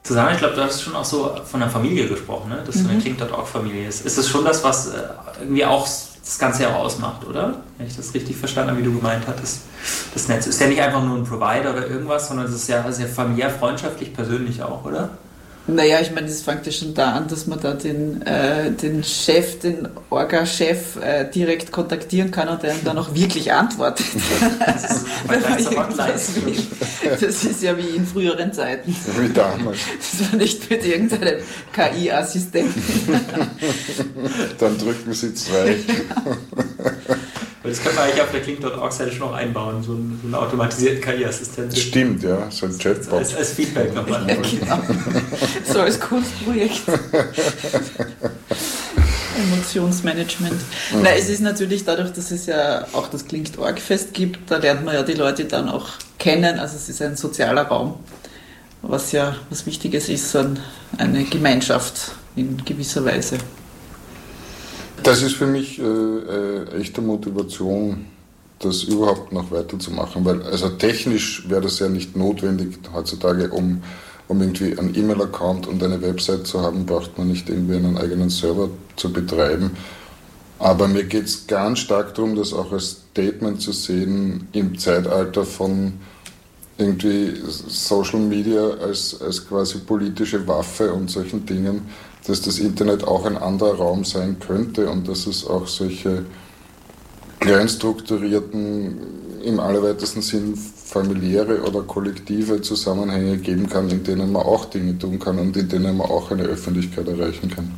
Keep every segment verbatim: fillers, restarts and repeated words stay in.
Susanne, ich glaube, du hast schon auch so von einer Familie gesprochen, ne? Dass mhm. so eine Klingt Punkt org-Familie ist. Ist das schon das, was äh, irgendwie auch das Ganze ja ausmacht, oder? Wenn ich das richtig verstanden habe, wie du gemeint hattest. Das Netz ist ja nicht einfach nur ein Provider oder irgendwas, sondern es ist ja sehr familiär, freundschaftlich, persönlich auch, oder? Naja, ich meine, das fängt ja schon da an, dass man da den, äh, den Chef, den Orga-Chef äh, direkt kontaktieren kann und der dann auch wirklich antwortet. Das ist, das ist ja wie in früheren Zeiten. Wie damals. Das war nicht mit irgendeinem K I-Assistenten. Dann drücken sie zwei. Das können wir eigentlich auf der Klingt Punkt org-Seite schon noch einbauen, so einen, so einen automatisierten K I-Assistenten. Stimmt, ja, so ein Chatbot. Als, als Feedback nochmal. Ja, genau. So als Kunstprojekt. Emotionsmanagement. Mhm. Na, es ist natürlich dadurch, dass es ja auch das Klingt Punkt org-Fest gibt, da lernt man ja die Leute dann auch kennen, also es ist ein sozialer Raum, was ja was Wichtiges ist, so eine Gemeinschaft in gewisser Weise. Das ist für mich äh, äh, echte Motivation, das überhaupt noch weiterzumachen, weil also technisch wäre das ja nicht notwendig heutzutage, um, um irgendwie einen E-Mail-Account und eine Website zu haben, braucht man nicht irgendwie einen eigenen Server zu betreiben. Aber mir geht es ganz stark darum, das auch als Statement zu sehen im Zeitalter von irgendwie Social Media als, als quasi politische Waffe und solchen Dingen, dass das Internet auch ein anderer Raum sein könnte und dass es auch solche rein strukturierten, im allerweitesten Sinn familiäre oder kollektive Zusammenhänge geben kann, in denen man auch Dinge tun kann und in denen man auch eine Öffentlichkeit erreichen kann.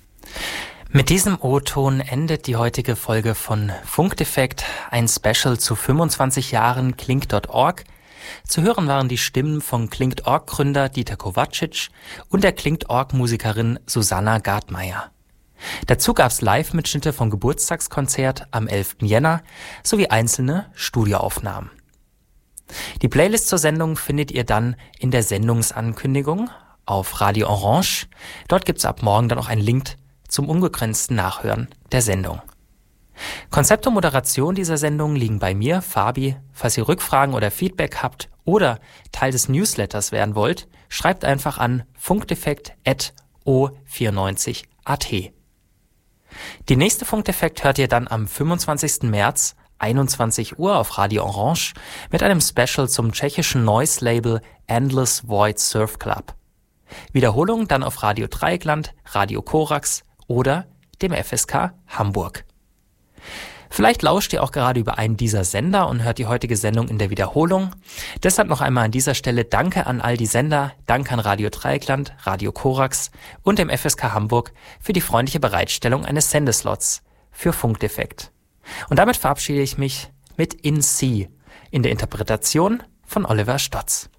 Mit diesem O-Ton endet die heutige Folge von Funkdefekt, ein Special zu fünfundzwanzig Jahren Klingt Punkt org. Zu hören waren die Stimmen von Klingt Punkt org-Gründer Dieter Kovacic und der Klingt Punkt org-Musikerin Susanna Gartmeier. Dazu gab's Live-Mitschnitte vom Geburtstagskonzert am elften Jänner sowie einzelne Studioaufnahmen. Die Playlist zur Sendung findet ihr dann in der Sendungsankündigung auf Radio Orange. Dort gibt's ab morgen dann auch einen Link zum unbegrenzten Nachhören der Sendung. Konzept und Moderation dieser Sendung liegen bei mir, Fabi. Falls ihr Rückfragen oder Feedback habt oder Teil des Newsletters werden wollt, schreibt einfach an funkdefekt at o vierundneunzig punkt a t. Die nächste Funkdefekt hört ihr dann am fünfundzwanzigsten März, einundzwanzig Uhr auf Radio Orange mit einem Special zum tschechischen Noise-Label Endless Void Surf Club. Wiederholung dann auf Radio Dreieckland, Radio Korax oder dem F S K Hamburg. Vielleicht lauscht ihr auch gerade über einen dieser Sender und hört die heutige Sendung in der Wiederholung. Deshalb noch einmal an dieser Stelle Danke an all die Sender, Danke an Radio Dreieckland, Radio Korax und dem F S K Hamburg für die freundliche Bereitstellung eines Sendeslots für Funkdefekt. Und damit verabschiede ich mich mit In C in der Interpretation von Oliver Stotz.